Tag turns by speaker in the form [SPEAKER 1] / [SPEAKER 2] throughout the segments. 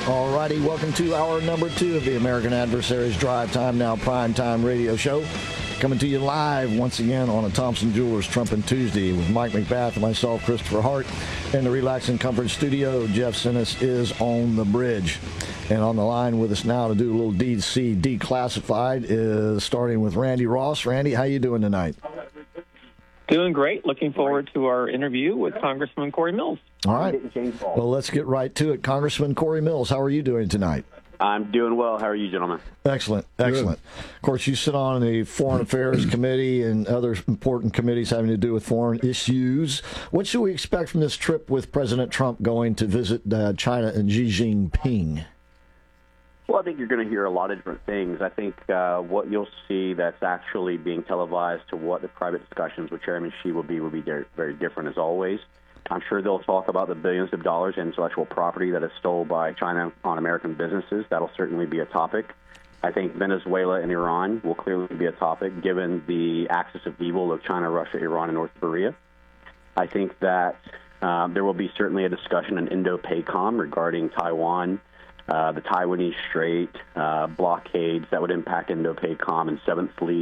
[SPEAKER 1] All righty, welcome to hour number 2 of the American Adversaries Drive Time Now Primetime Radio Show. Coming to you live once again on a Thompson Jewelers Trumpin' Tuesday with Mike McBath and myself, Christopher Hart. In the Relax and Comfort studio, Jeff Sinis is on the bridge. And on the line with us now to do a little DC Declassified is starting with Randy Ross. Randy, how you doing tonight?
[SPEAKER 2] Doing great. Looking forward to our interview with Congressman Corey Mills.
[SPEAKER 1] All right. Well, let's get right to it. Congressman Corey Mills, how are you doing tonight?
[SPEAKER 3] I'm doing well. How are you, gentlemen?
[SPEAKER 1] Excellent. Excellent. Good. Of course, you sit on the Foreign Affairs Committee and other important committees having to do with foreign issues. What should we expect from this trip with President Trump going to visit China and Xi Jinping?
[SPEAKER 3] Well, I think you're going to hear a lot of different things. I think what you'll see that's actually being televised to what the private discussions with Chairman Xi will be very, very different as always. I'm sure they'll talk about the billions of dollars in intellectual property that is stolen by China on American businesses. That'll certainly be a topic. I think Venezuela and Iran will clearly be a topic, given the axis of evil of China, Russia, Iran, and North Korea. I think that there will be certainly a discussion in Indo-PACOM regarding Taiwan, the Taiwanese Strait, blockades that would impact Indo-PACOM and 7th Fleet.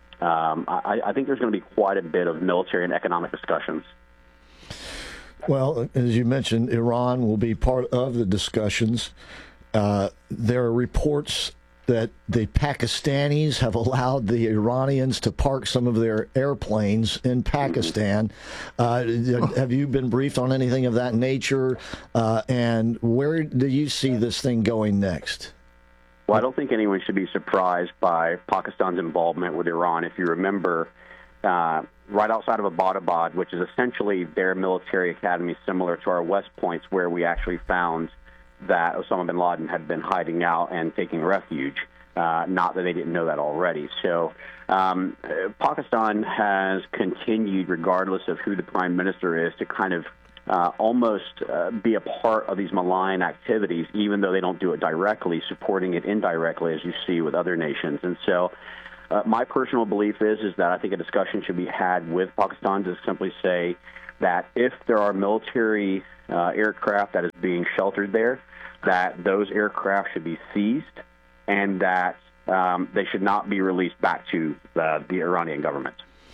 [SPEAKER 3] I think there's going to be quite a bit of military and economic discussions.
[SPEAKER 1] Well, as you mentioned, Iran will be part of the discussions. There are reports that the Pakistanis have allowed the Iranians to park some of their airplanes in Pakistan. Have you been briefed on anything of that nature? And where do you see this thing going next?
[SPEAKER 3] Well, I don't think anyone should be surprised by Pakistan's involvement with Iran. If you remember, right outside of Abbottabad, which is essentially their military academy similar to our West Points, where we actually found that Osama bin Laden had been hiding out and taking refuge, not that they didn't know that already. So Pakistan has continued, regardless of who the prime minister is, to kind of almost be a part of these malign activities, even though they don't do it directly, supporting it indirectly, as you see with other nations. And so my personal belief is that I think a discussion should be had with Pakistan to simply say that if there are military aircraft that is being sheltered there, that those aircraft should be seized and that they should not be released back to the Iranian government.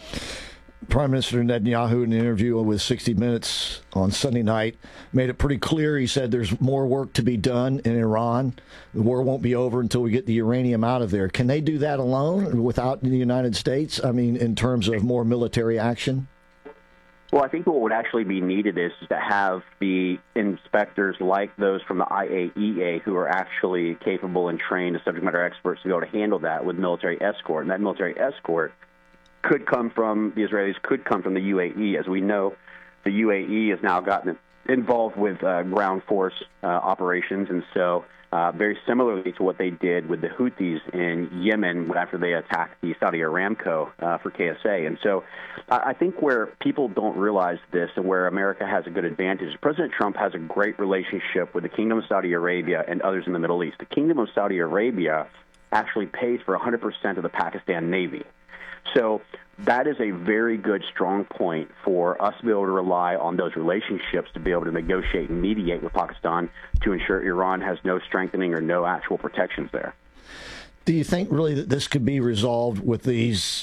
[SPEAKER 1] Prime Minister Netanyahu, in an interview with 60 Minutes on Sunday night, made it pretty clear. He said there's more work to be done in Iran. The war won't be over until we get the uranium out of there. Can they do that alone without the United States? I mean, in terms of more military action?
[SPEAKER 3] Well, I think what would actually be needed is to have the inspectors like those from the IAEA who are actually capable and trained as subject matter experts to be able to handle that with military escort. And that military escort could come from the Israelis, could come from the UAE. As we know, the UAE has now gotten involved with ground force operations, and so very similarly to what they did with the Houthis in Yemen after they attacked the Saudi Aramco for KSA. And so I think where people don't realize this and where America has a good advantage, President Trump has a great relationship with the Kingdom of Saudi Arabia and others in the Middle East. The Kingdom of Saudi Arabia actually pays for 100% of the Pakistan Navy. So that is a very good, strong point for us to be able to rely on those relationships to be able to negotiate and mediate with Pakistan to ensure Iran has no strengthening or no actual protections there.
[SPEAKER 1] Do you think really that this could be resolved with these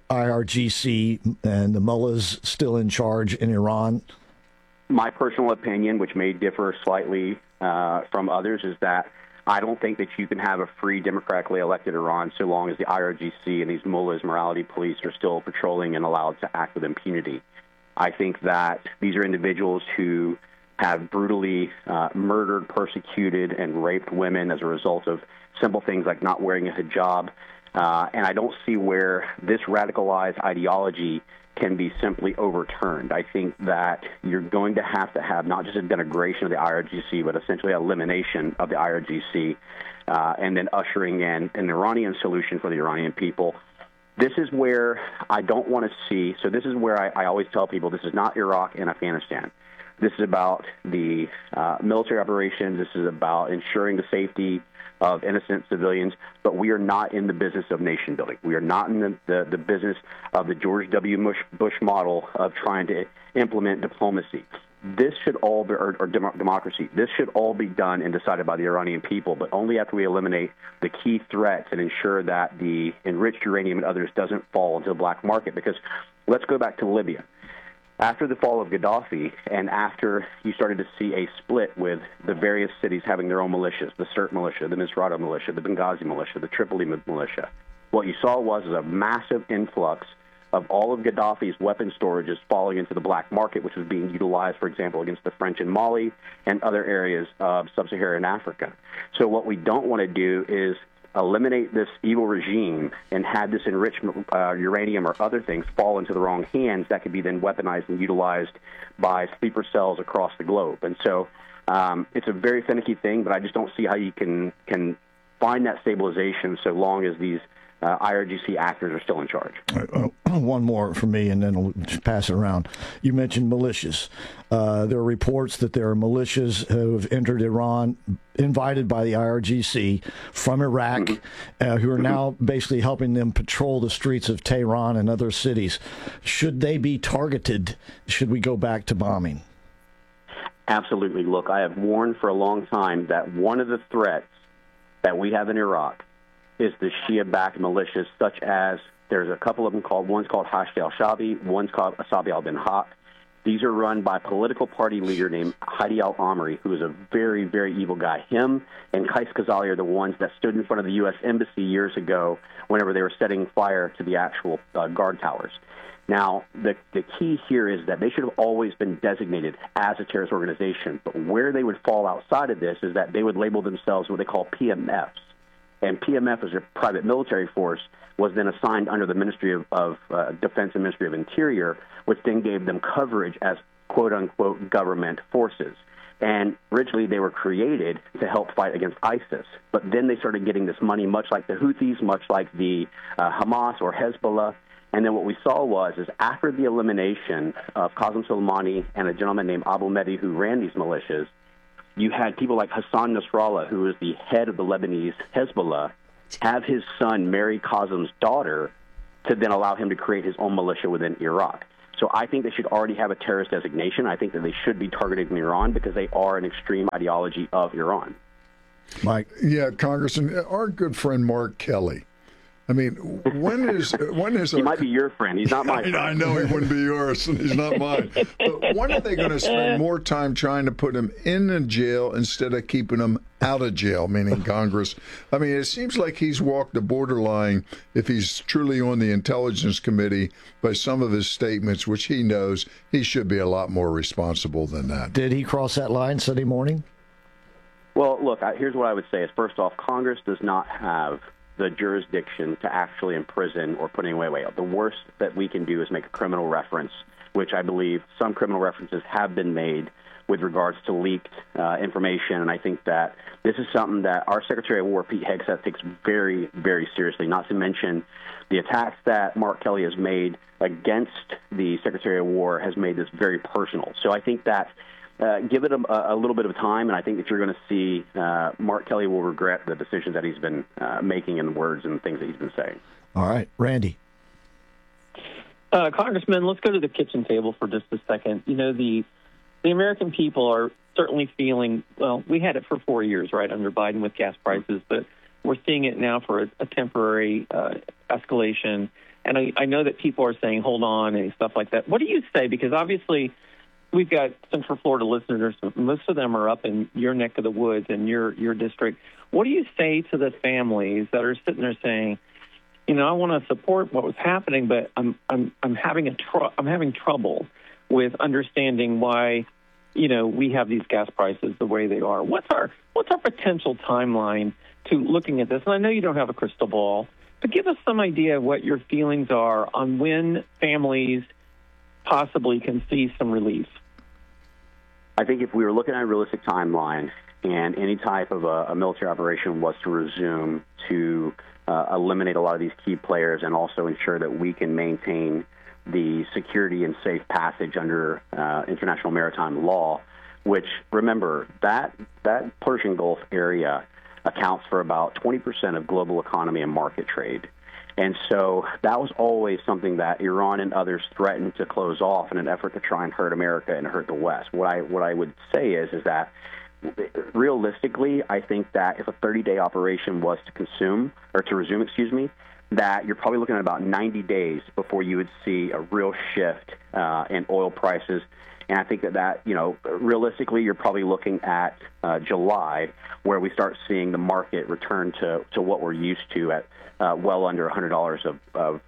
[SPEAKER 1] IRGC and the mullahs still in charge in Iran?
[SPEAKER 3] My personal opinion, which may differ slightly from others, is that I don't think that you can have a free, democratically elected Iran so long as the IRGC and these mullahs, morality police, are still patrolling and allowed to act with impunity. I think that these are individuals who have brutally murdered, persecuted, and raped women as a result of simple things like not wearing a hijab. And I don't see where this radicalized ideology can be simply overturned. I think that you're going to have not just a denigration of the IRGC, but essentially elimination of the IRGC, and then ushering in an Iranian solution for the Iranian people. This is where I don't want to see, so this is where I always tell people this is not Iraq and Afghanistan. This is about the military operations. This is about ensuring the safety of innocent civilians, but we are not in the business of nation building. We are not in the business of the George W. Bush model of trying to implement diplomacy. this should all be, or democracy, this should all be done and decided by the Iranian people, but only after we eliminate the key threats and ensure that the enriched uranium and others doesn't fall into the black market. Because let's go back to Libya. After the fall of Gaddafi and after you started to see a split with the various cities having their own militias, the Sirte militia, the Misrata militia, the Benghazi militia, the Tripoli militia, what you saw was a massive influx of all of Gaddafi's weapon storages falling into the black market, which was being utilized, for example, against the French in Mali and other areas of sub-Saharan Africa. So what we don't want to do is eliminate this evil regime and have this enriched uranium or other things fall into the wrong hands that could be then weaponized and utilized by sleeper cells across the globe. And so it's a very finicky thing, but I just don't see how you can find that stabilization so long as these IRGC actors are still in charge.
[SPEAKER 1] One more from me, and then we'll just pass it around. You mentioned militias. There are reports that there are militias who have entered Iran, invited by the IRGC from Iraq, who are now basically helping them patrol the streets of Tehran and other cities. Should they be targeted? Should we go back to bombing?
[SPEAKER 3] Absolutely. Look, I have warned for a long time that one of the threats that we have in Iraq is the Shia-backed militias, such as there's a couple of them one's called Hashd al-Shabi, one's called Asabi al-Bin Haq. These are run by a political party leader named Hadi al-Amri, who is a very, very evil guy. Him and Qais Khazali are the ones that stood in front of the U.S. Embassy years ago whenever they were setting fire to the actual guard towers. Now, the key here is that they should have always been designated as a terrorist organization, but where they would fall outside of this is that they would label themselves what they call PMFs. And PMF, as a private military force, was then assigned under the Ministry of Defense and Ministry of Interior, which then gave them coverage as quote-unquote government forces. And originally they were created to help fight against ISIS. But then they started getting this money, much like the Houthis, much like the Hamas or Hezbollah. And then what we saw is after the elimination of Qasem Soleimani and a gentleman named Abu Mehdi who ran these militias, you had people like Hassan Nasrallah, who is the head of the Lebanese Hezbollah, have his son marry Qasem's daughter to then allow him to create his own militia within Iraq. So I think they should already have a terrorist designation. I think that they should be targeted in Iran because they are an extreme ideology of Iran.
[SPEAKER 1] Mike?
[SPEAKER 4] Yeah, Congressman, our good friend Mark Kelly. I mean, when is
[SPEAKER 3] he might be your friend. He's not my friend.
[SPEAKER 4] I know he wouldn't be yours, and he's not mine. But when are they going to spend more time trying to put him in a jail instead of keeping him out of jail, meaning Congress? I mean, it seems like he's walked the borderline, if he's truly on the Intelligence Committee, by some of his statements, which he knows he should be a lot more responsible than that.
[SPEAKER 1] Did he cross that line Sunday morning?
[SPEAKER 3] Well, look, here's what I would say is, first off, Congress does not have the jurisdiction to actually imprison or put anyone away. The worst that we can do is make a criminal reference, which I believe some criminal references have been made with regards to leaked information. And I think that this is something that our Secretary of War, Pete Hegseth, takes very, very seriously, not to mention the attacks that Mark Kelly has made against the Secretary of War has made this very personal. So I think that give it a little bit of time, and I think that you're going to see Mark Kelly will regret the decisions that he's been making and the words and things that he's been saying.
[SPEAKER 1] All right. Randy.
[SPEAKER 2] Congressman, let's go to the kitchen table for just a second. You know, the American people are certainly feeling, well, we had it for 4 years, right, under Biden with gas prices, but we're seeing it now for a temporary escalation. And I know that people are saying, hold on, and stuff like that. What do you say? Because obviously we've got Central Florida listeners. Most of them are up in your neck of the woods in your district. What do you say to the families that are sitting there saying, you know, I want to support what was happening, but I'm having trouble with understanding why, you know, we have these gas prices the way they are. What's our potential timeline to looking at this? And I know you don't have a crystal ball, but give us some idea of what your feelings are on when families possibly can see some relief.
[SPEAKER 3] I think if we were looking at a realistic timeline and any type of a military operation was to resume to eliminate a lot of these key players and also ensure that we can maintain the security and safe passage under international maritime law, which, remember, that Persian Gulf area accounts for about 20% of global economy and market trade. And so that was always something that Iran and others threatened to close off in an effort to try and hurt America and hurt the West. What I would say is that realistically, I think that if a 30-day operation was to resume, that you're probably looking at about 90 days before you would see a real shift in oil prices. And I think that realistically, you're probably looking at July, where we start seeing the market return to what we're used to at well under $100 of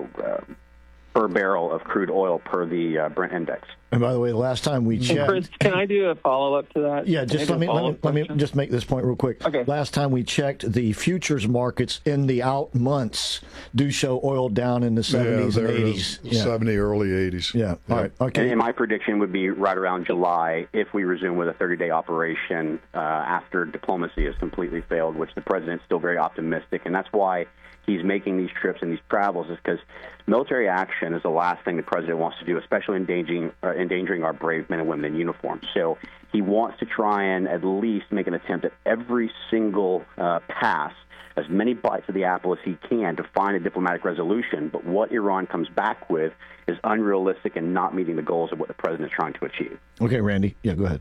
[SPEAKER 3] per barrel of crude oil per the Brent index.
[SPEAKER 1] And by the way, the last time we checked...
[SPEAKER 2] Chris, can I do a follow-up to that?
[SPEAKER 1] Yeah, just let me just make this point real quick.
[SPEAKER 2] Okay.
[SPEAKER 1] Last time we checked, the futures markets in the out months do show oil down in the 70s and 80s.
[SPEAKER 4] Yeah, 70, early 80s.
[SPEAKER 1] Yeah, all right, okay.
[SPEAKER 3] And my prediction would be right around July if we resume with a 30-day operation after diplomacy has completely failed, which the president's still very optimistic, and that's why he's making these trips and these travels, is because military action is the last thing the president wants to do, especially endangering our brave men and women in uniform. So he wants to try and at least make an attempt at every single pass, as many bites of the apple as he can, to find a diplomatic resolution. But what Iran comes back with is unrealistic and not meeting the goals of what the president is trying to achieve.
[SPEAKER 1] Okay, Randy. Yeah, go ahead.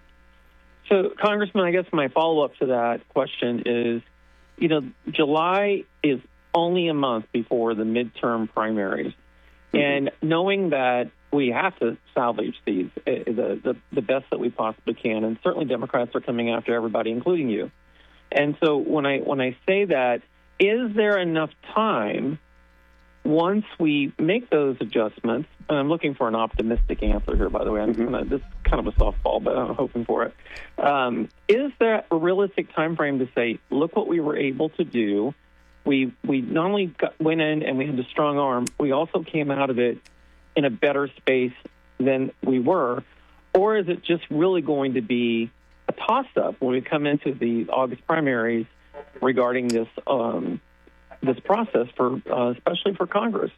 [SPEAKER 2] So, Congressman, I guess my follow-up to that question is, July is only a month before the midterm primaries. And knowing that we have to salvage these the best that we possibly can, and certainly Democrats are coming after everybody, including you. And so when I say that, is there enough time once we make those adjustments? And I'm looking for an optimistic answer here, by the way. This is kind of a softball, but I'm hoping for it. Is there a realistic time frame to say, look what we were able to do? We not only went in and we had a strong arm, we also came out of it in a better space than we were? Or is it just really going to be a toss-up when we come into the August primaries regarding this this process, especially for Congress?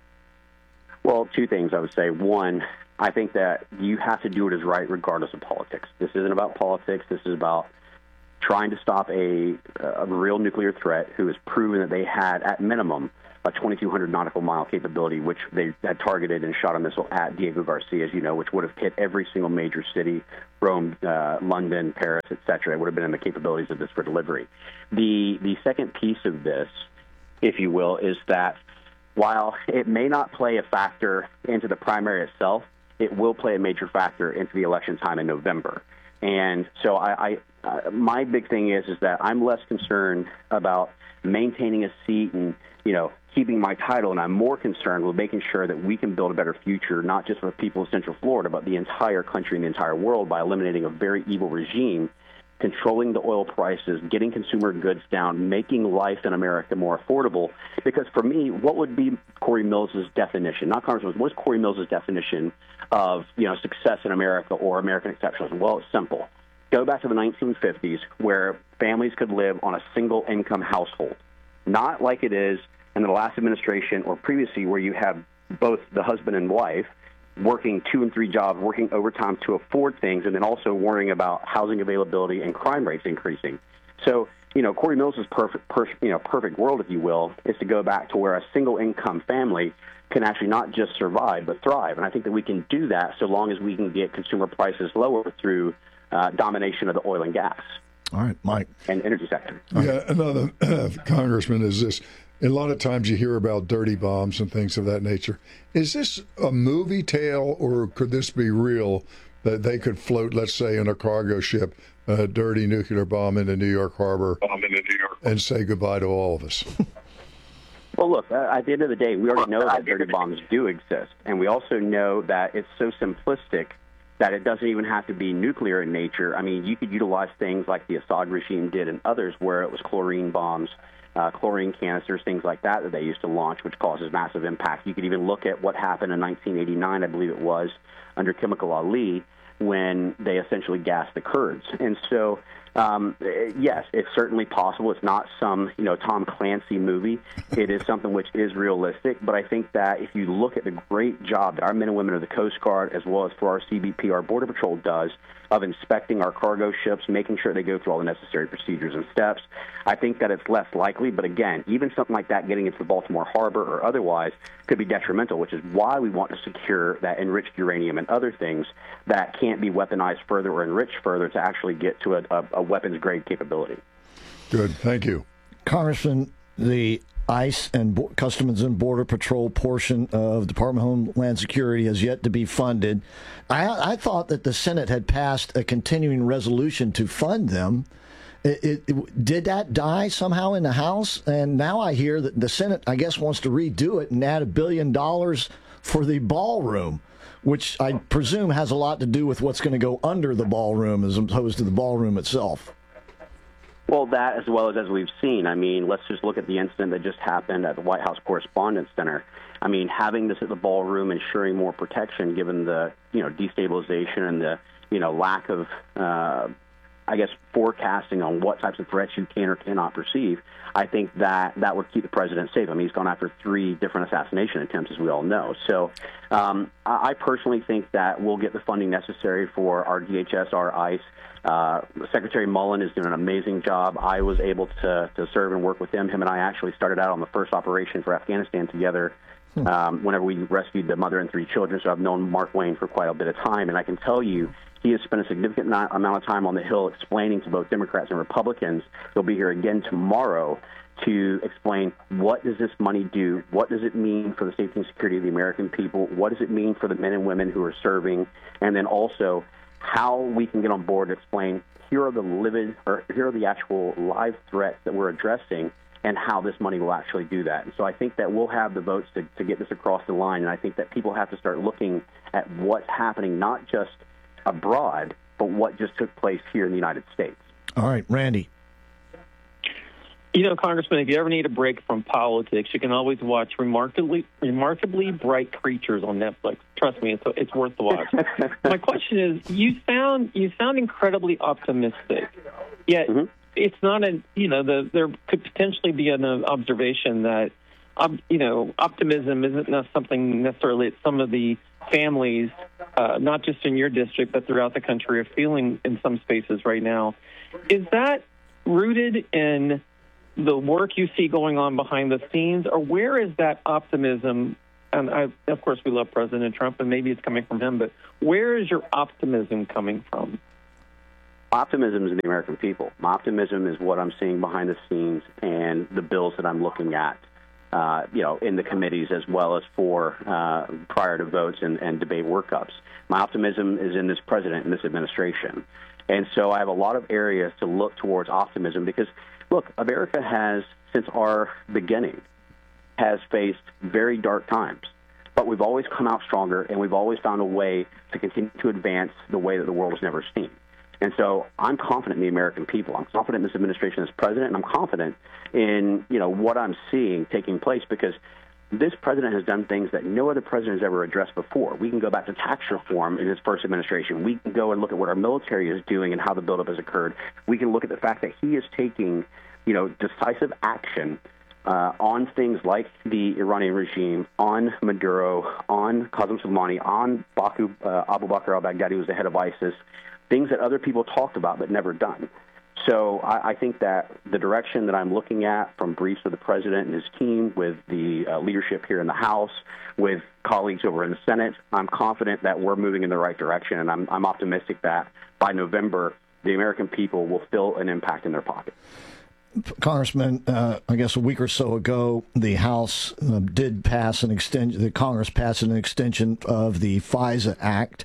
[SPEAKER 3] Well, two things I would say. One, I think that you have to do what is right regardless of politics. This isn't about politics. This is about trying to stop a real nuclear threat who has proven that they had, at minimum, a 2,200 nautical mile capability, which they had targeted and shot a missile at Diego Garcia, as you know, which would have hit every single major city, Rome, London, Paris, etc. It would have been in the capabilities of this for delivery. The second piece of this, if you will, is that while it may not play a factor into the primary itself, it will play a major factor into the election time in November. And so my big thing is that I'm less concerned about maintaining a seat and, keeping my title, and I'm more concerned with making sure that we can build a better future, not just for the people of Central Florida, but the entire country and the entire world, by eliminating a very evil regime, controlling the oil prices, getting consumer goods down, making life in America more affordable. Because for me, what would be Corey Mills' definition, not Congressman, what's Corey Mills' definition of, success in America or American exceptionalism? Well, it's simple. Go back to the 1950s, where families could live on a single income household, not like it is in the last administration or previously, where you have both the husband and wife working 2 and 3 jobs, working overtime to afford things, and then also worrying about housing availability and crime rates increasing. So, Corey Mills' perfect world, if you will, is to go back to where a single income family can actually not just survive but thrive. And I think that we can do that so long as we can get consumer prices lower through domination of the oil and gas.
[SPEAKER 1] All right, Mike.
[SPEAKER 3] And energy sector.
[SPEAKER 4] Yeah, another congressman is this. A lot of times you hear about dirty bombs and things of that nature. Is this a movie tale, or could this be real, that they could float, let's say, in a cargo ship, a dirty nuclear bomb into New York Harbor and say goodbye to all of us?
[SPEAKER 3] Well, look, at the end of the day, we already know that dirty bombs do exist. And we also know that it's so simplistic that it doesn't even have to be nuclear in nature. I mean, you could utilize things like the Assad regime did and others, where it was chlorine bombs, chlorine canisters, things like that they used to launch, which causes massive impact. You could even look at what happened in 1989, I believe it was, under Chemical Ali, when they essentially gassed the Kurds. And so yes, it's certainly possible. It's not some, Tom Clancy movie. It is something which is realistic. But I think that if you look at the great job that our men and women of the Coast Guard, as well as for our CBP, our Border Patrol does, of inspecting our cargo ships, making sure they go through all the necessary procedures and steps, I think that it's less likely. But again, even something like that getting into the Baltimore Harbor or otherwise could be detrimental, which is why we want to secure that enriched uranium and other things that can't be weaponized further or enriched further to actually get to a weapons-grade capability.
[SPEAKER 4] Good. Thank you.
[SPEAKER 1] Congressman, the ICE and Customs and Border Patrol portion of Department of Homeland Security has yet to be funded. I thought that the Senate had passed a continuing resolution to fund them. Did that die somehow in the House? And now I hear that the Senate, I guess, wants to redo it and add $1 billion for the ballroom, which I presume has a lot to do with what's going to go under the ballroom as opposed to the ballroom itself.
[SPEAKER 3] Well, that as well as we've seen. I mean, let's just look at the incident that just happened at the White House Correspondents' Center. I mean, having this at the ballroom, ensuring more protection given the, destabilization and the, lack of, forecasting on what types of threats you can or cannot perceive, I think that would keep the president safe. I mean, he's gone after 3 different assassination attempts, as we all know. So I personally think that we'll get the funding necessary for our DHS, our ICE. Secretary Mullen is doing an amazing job. I was able to serve and work with him. Him and I actually started out on the first operation for Afghanistan together whenever we rescued the mother and 3 children. So I've known Mark Wayne for quite a bit of time. And I can tell you, he has spent a significant amount of time on the Hill explaining to both Democrats and Republicans. He'll be here again tomorrow to explain what does this money do, what does it mean for the safety and security of the American people, what does it mean for the men and women who are serving, and then also how we can get on board to explain here are the actual live threats that we're addressing and how this money will actually do that. And so I think that we'll have the votes to get this across the line, and I think that people have to start looking at what's happening, not just abroad, but what just took place here in the United States.
[SPEAKER 1] All right, Randy.
[SPEAKER 2] Congressman, if you ever need a break from politics, you can always watch Remarkably Bright Creatures on Netflix. Trust me, it's worth the watch. My question is, you sound incredibly optimistic, yet it's not there could potentially be an observation that optimism isn't something necessarily that some of the families, not just in your district but throughout the country, are feeling in some spaces right now. Is that rooted in the work you see going on behind the scenes, or where is that optimism? And of course, we love President Trump, and maybe it's coming from him, but where is your optimism coming from?
[SPEAKER 3] Optimism is in the American people. My optimism is what I'm seeing behind the scenes and the bills that I'm looking at, in the committees as well as for prior to votes and debate workups. My optimism is in this president and this administration. And so I have a lot of areas to look towards optimism because, look, America has, since our beginning, has faced very dark times. But we've always come out stronger, and we've always found a way to continue to advance the way that the world has never seen. And so I'm confident in the American people. I'm confident in this administration as president, and I'm confident in, what I'm seeing taking place because this president has done things that no other president has ever addressed before. We can go back to tax reform in his first administration. We can go and look at what our military is doing and how the buildup has occurred. We can look at the fact that he is taking, decisive action on things like the Iranian regime, on Maduro, on Qasem Soleimani, on Abu Bakr al-Baghdadi, who's the head of ISIS, things that other people talked about but never done. So I think that the direction that I'm looking at from briefs of the president and his team with the leadership here in the House, with colleagues over in the Senate, I'm confident that we're moving in the right direction, and I'm optimistic that by November, the American people will feel an impact in their pocket.
[SPEAKER 1] Congressman, I guess a week or so ago, the House did pass an extension. The Congress passed an extension of the FISA Act.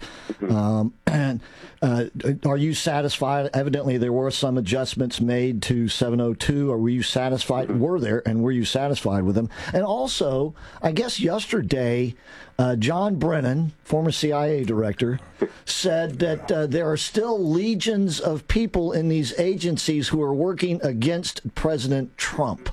[SPEAKER 1] And are you satisfied? Evidently, there were some adjustments made to 702. Or were you satisfied? Were you satisfied with them? And also, I guess yesterday, John Brennan, former CIA director, said that there are still legions of people in these agencies who are working against President Trump.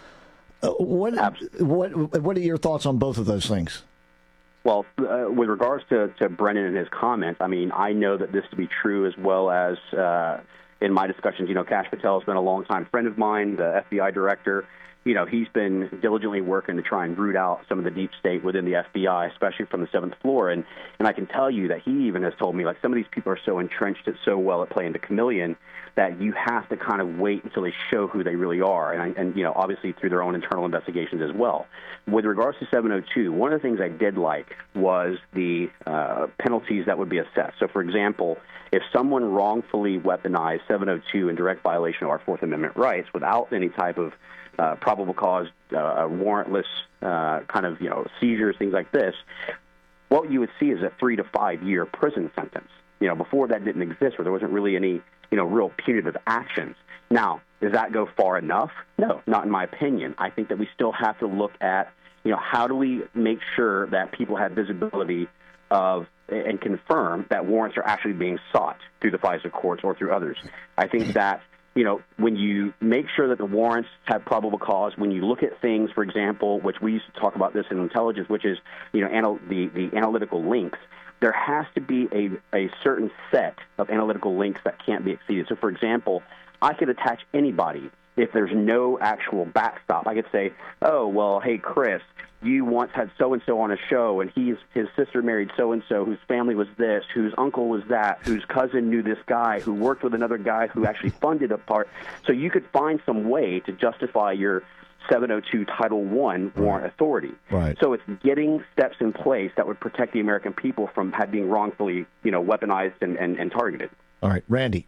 [SPEAKER 1] What are your thoughts on both of those things?
[SPEAKER 3] Well, with regards to Brennan and his comments, I mean, I know that this to be true as well as in my discussions, Kash Patel has been a longtime friend of mine, the FBI director. He's been diligently working to try and root out some of the deep state within the FBI, especially from the 7th floor. And I can tell you that he even has told me, like, some of these people are so entrenched so well at playing the chameleon that you have to kind of wait until they show who they really are. And obviously through their own internal investigations as well. With regards to 702, one of the things I did like was the penalties that would be assessed. So, for example, if someone wrongfully weaponized 702 in direct violation of our Fourth Amendment rights without any type of probable cause, warrantless kind of, seizures, things like this, what you would see is a 3 to 5 year prison sentence. Before that didn't exist, where there wasn't really any, real punitive actions. Now, does that go far enough? No, not in my opinion. I think that we still have to look at, how do we make sure that people have visibility of and confirm that warrants are actually being sought through the FISA courts or through others. I think that, when you make sure that the warrants have probable cause, when you look at things, for example, which we used to talk about this in intelligence, which is, the analytical links, there has to be a certain set of analytical links that can't be exceeded. So, for example, I could attach anybody if there's no actual backstop. I could say, oh, well, hey, Chris, you once had so-and-so on a show, and his sister married so-and-so, whose family was this, whose uncle was that, whose cousin knew this guy, who worked with another guy who actually funded a part. So you could find some way to justify your 702 Title I warrant authority.
[SPEAKER 1] Right.
[SPEAKER 3] So it's getting steps in place that would protect the American people from being wrongfully, weaponized and targeted.
[SPEAKER 1] All right, Randy.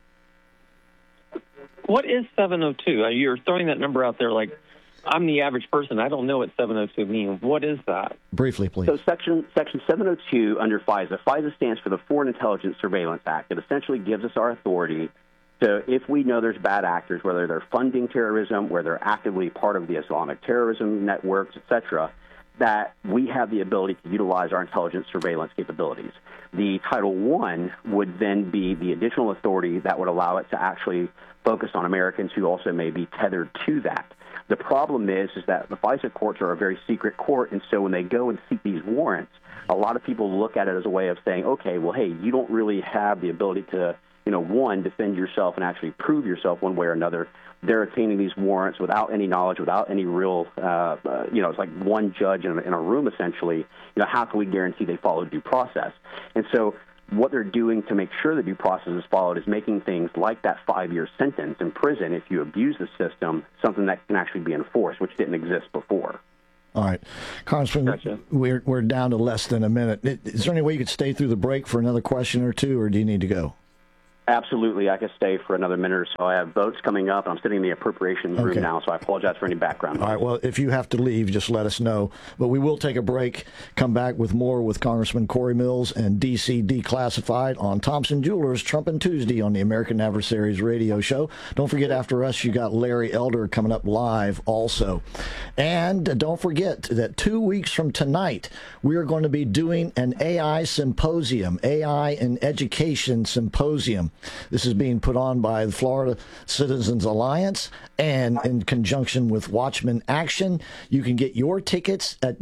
[SPEAKER 2] What is 702? You're throwing that number out there like I'm the average person. I don't know what 702 means. What is that?
[SPEAKER 1] Briefly, please.
[SPEAKER 3] So Section 702 under FISA. FISA stands for the Foreign Intelligence Surveillance Act. It essentially gives us our authority to, if we know there's bad actors, whether they're funding terrorism, whether they're actively part of the Islamic terrorism networks, etc., that we have the ability to utilize our intelligence surveillance capabilities. The Title I would then be the additional authority that would allow it to actually focus on Americans who also may be tethered to that. The problem is that the FISA courts are a very secret court, and so when they go and seek these warrants, a lot of people look at it as a way of saying, okay, well, hey, you don't really have the ability to, one, defend yourself and actually prove yourself one way or another. They're obtaining these warrants without any knowledge, without any real, it's like one judge in a room, essentially. How can we guarantee they follow due process? And so what they're doing to make sure the due process is followed is making things like that 5-year sentence in prison if you abuse the system something that can actually be enforced, which didn't exist before.
[SPEAKER 1] All right. Congressman,
[SPEAKER 2] Gotcha.
[SPEAKER 1] we're down to less than a minute. Is there any way you could stay through the break for another question or two, or do you need to go?
[SPEAKER 3] Absolutely. I could stay for another minute or so. I have votes coming up, and I'm sitting in the appropriations room now, so I apologize for any background noise.
[SPEAKER 1] All right. Well, if you have to leave, just let us know. But we will take a break, come back with more with Congressman Corey Mills and DC Declassified on Thompson Jewelers Trumpin' Tuesday on the American Adversaries radio show. Don't forget, after us, you got Larry Elder coming up live also. And don't forget that 2 weeks from tonight, we are going to be doing an AI symposium, AI in Education Symposium. This is being put on by the Florida Citizens Alliance and in conjunction with Watchmen Action. You can get your tickets at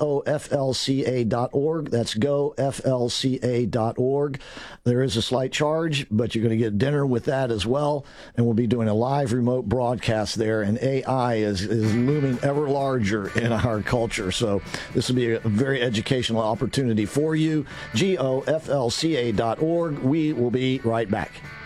[SPEAKER 1] goflca.org. That's goflca.org. There is a slight charge, but you're going to get dinner with that as well. And we'll be doing a live remote broadcast there. And AI is looming ever larger in our culture. So this will be a very educational opportunity for you. goflca.org. We will be right back.